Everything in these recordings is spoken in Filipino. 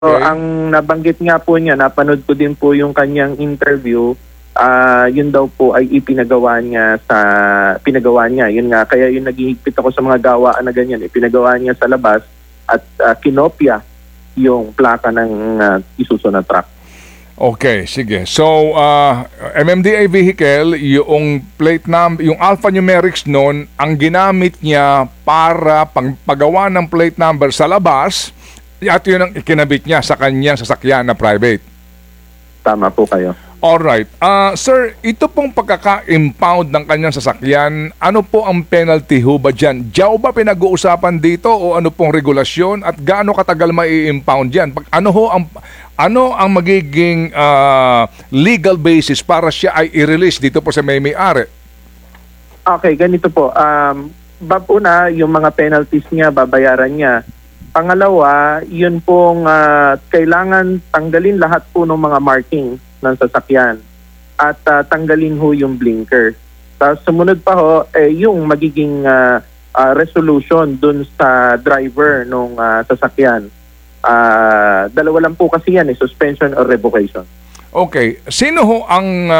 So, Okay. ang nabanggit nga po niya, napanood ko din po yung kanyang interview, yun daw po ay pinagawa niya. Yun nga, kaya yung naghihigpit ako sa mga gawaan na ganyan, ipinagawa niya sa labas at kinopya yung plaka ng Isuzu na truck. Okay, sige. So, MMDA vehicle, yung plate number, yung alphanumerics noon, ang ginamit niya para paggawa ng plate number sa labas, at yun ang ikinabit niya sa kanyang sasakyan na private. Tama po kayo. Alright. Sir, ito pong pagkaka-impound ng kanyang sasakyan, ano po ang penalty ho ba dyan? Diyaw ba pinag-uusapan dito o ano pong regulasyon at gaano katagal mai-impound yan? Ano ang magiging legal basis para siya ay i-release dito po sa may-ari? Okay, ganito po. Una, yung mga penalties niya, babayaran niya. Pangalawa, yun pong kailangan tanggalin lahat po ng mga marking ng sasakyan at tanggalin ho yung blinker. Tapos sumunod pa ho, yung magiging resolution dun sa driver ng sasakyan. Dalawa lang po kasi yan, suspension or revocation. Okay. Sino ho ang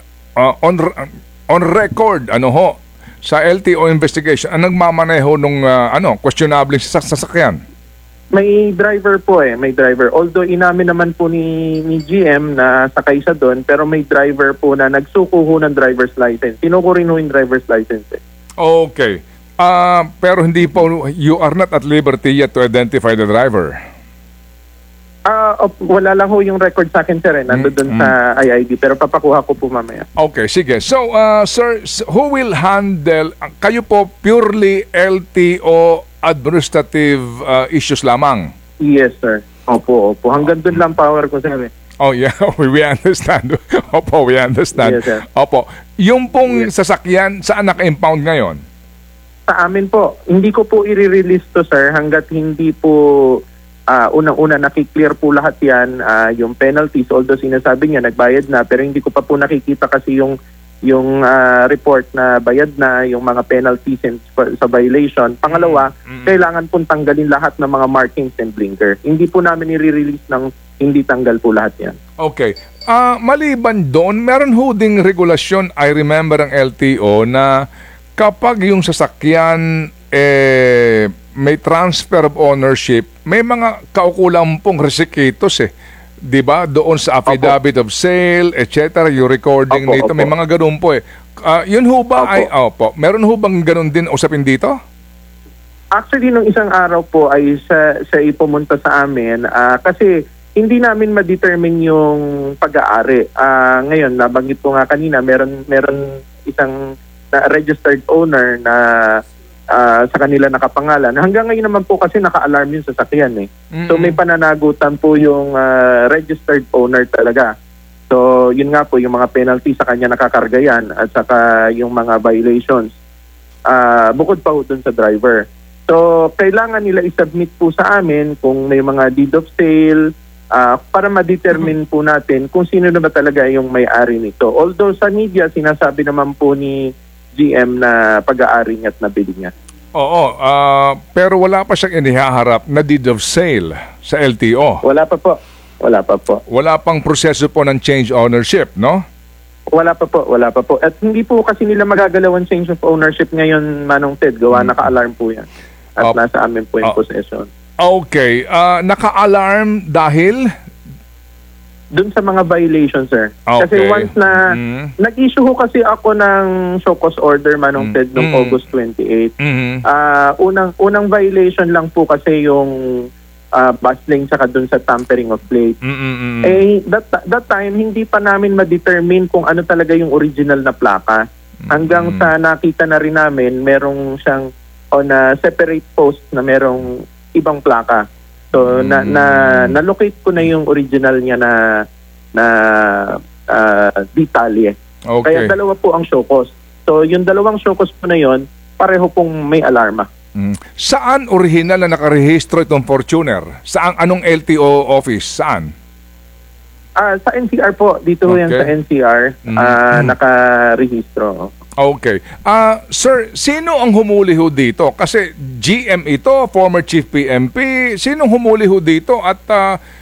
on record sa LTO investigation ang nagmamaneho nung questionable sasakyan? May driver po may driver. Although inamin naman po ni GM na sakay siya doon, pero may driver po na nagsuko ho ng driver's license. Sinuko rin ho yung driver's license Okay. Pero hindi po, you are not at liberty yet to identify the driver. Wala lang ho yung record sa akin, sir. Nandun doon sa IID, pero papakuha ko po mamaya. Okay, sige. So, sir, who will handle, kayo po purely LTO administrative issues lamang? Yes, sir. Opo. Hanggang doon lang power ko, sir. Oh, yeah. We understand. Opo, we understand. Yes, sir. Opo. Yung pong sasakyan, saan naka-impound ngayon? Sa amin po, hindi ko po i-release to, sir, hanggat hindi po unang-una nakiklear po lahat yan, yung penalties. Although sinasabi niya, nagbayad na, pero hindi ko pa po nakikita kasi yung report na bayad na, yung mga penalties sa violation. Pangalawa, kailangan pong tanggalin lahat ng mga markings and blinker. Hindi po namin i-release ng hindi tanggal po lahat yan. Okay. Maliban doon, meron ho ding regulasyon, I remember ang LTO, na kapag yung sasakyan may transfer of ownership, may mga kaukulang pong resikitos 'di ba? Doon sa affidavit of sale, etc., yung recording nito, may mga ganoon po yun ho ba ay meron ho bang ganoon din usapin dito? Actually, nung isang araw po ay sa ipumunta sa amin kasi hindi namin ma-determine yung pag-aari. Ngayon, nabanggit ko nga kanina, meron isang registered owner na sa kanila nakapangalan. Hanggang ngayon naman po kasi naka-alarm yung sasakyan So may pananagutan po yung registered owner talaga. So yun nga po, yung mga penalty sa kanya nakakarga yan at saka yung mga violations. Bukod pa po dun sa driver. So kailangan nila i-submit po sa amin kung may mga deed of sale para ma-determine po natin kung sino na ba talaga yung may-ari nito. Although sa media sinasabi naman po ni GM na pag-aari niya at nabili niya. Oo, pero wala pa siyang inihaharap na deed of sale sa LTO. Wala pa po. Wala pang proseso po ng change ownership, no? Wala pa po. At hindi po kasi nila magagalawan change of ownership ngayon, Manong Ted. Gawa naka-alarm po yan. At nasa amin po yung possession. Okay, naka-alarm dahil? Doon sa mga violations, sir. Okay. Kasi once na nag-issue ko kasi ako ng show cause order, Manong Ted, noong August 28. Unang violation lang po kasi yung bustling saka doon sa tampering of plate. That time, hindi pa namin ma-determine kung ano talaga yung original na plaka. Hanggang sa nakita na rin namin, merong siyang on a separate post na merong ibang plaka. So na-locate ko na yung original niya na detalye. Okay. Kaya dalawa po ang show cause. So yung dalawang show cause po na yon, pareho pong may alarma. Saan original na nakarehistro itong Fortuner? Anong LTO office? Saan? Sa NCR po. Dito yan sa NCR. Nakarehistro. Okay. Sir, sino ang humuli ho dito? Kasi GM ito, former Chief PMP. Sinong humuli ho dito? At